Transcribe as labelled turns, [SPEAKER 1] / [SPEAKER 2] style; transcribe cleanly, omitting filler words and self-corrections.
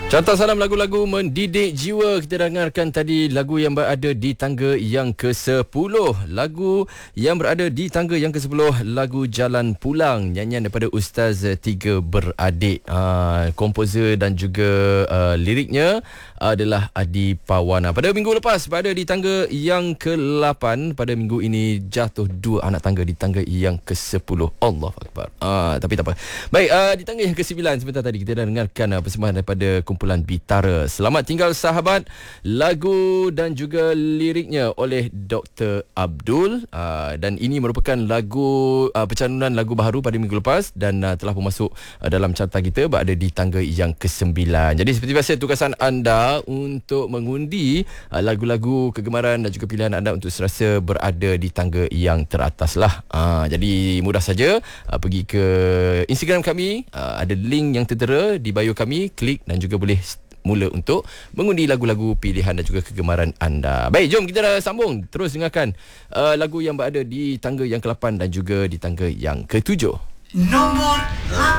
[SPEAKER 1] Carta Salam lagu-lagu mendidik jiwa. Kita dengarkan tadi lagu yang berada di tangga yang ke-10. Lagu yang berada di tangga yang ke-10, lagu Jalan Pulang, nyanyian daripada Ustaz Tiga Beradik. Komposer dan juga liriknya adalah Adi Pawana. Pada minggu lepas berada di tangga yang ke-8. Pada minggu ini jatuh 2 anak tangga di tangga yang ke-10. Allahu Akbar. Tapi tak apa. Baik, di tangga yang ke-9 sebentar tadi kita dah dengarkan persembahan daripada kumpulan Bitara. Selamat Tinggal Sahabat, lagu dan juga liriknya oleh Dr. Abdul, dan ini merupakan lagu pencanunan lagu baharu pada minggu lepas dan telah pun masuk dalam carta kita, berada di tangga yang ke-9. Jadi seperti biasa, tugasan anda untuk mengundi lagu-lagu kegemaran dan juga pilihan anda untuk serasa berada di tangga yang teratas lah. Jadi mudah saja, pergi ke Instagram kami, ada link yang tertera di bio kami, klik dan juga boleh mula untuk mengundi lagu-lagu pilihan dan juga kegemaran anda. Baik, jom kita dah sambung terus dengarkan lagu yang berada di tangga yang ke-8 dan juga di tangga yang ke-7.
[SPEAKER 2] Nombor 8.